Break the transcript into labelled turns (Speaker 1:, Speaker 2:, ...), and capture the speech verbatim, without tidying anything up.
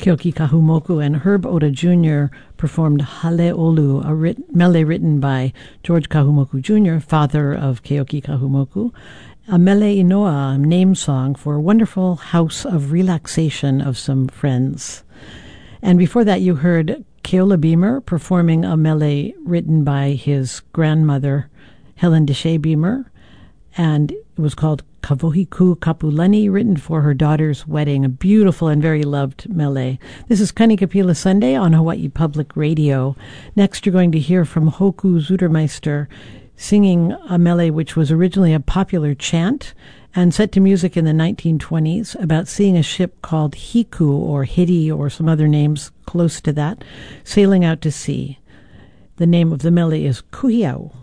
Speaker 1: Keoki Kahumoku, and Herb Oda Junior performed Hale'olu, a writ- mele written by George Kahumoku Junior, father of Keoki Kahumoku, a mele inoa, name song for a wonderful house of relaxation of some friends. And before that, you heard Keola Beamer performing a mele written by his grandmother, Helen Deshay Beamer, and it was called Kavohiku Kapulani, written for her daughter's wedding, a beautiful and very loved mele. This is Kanikapila Sunday on Hawaii Public Radio. Next, you're going to hear from Hoku Zudermeister singing a mele which was originally a popular chant and set to music in the nineteen twenties about seeing a ship called Hiku or Hidi or some other names close to that, sailing out to sea. The name of the mele is Kuhiau.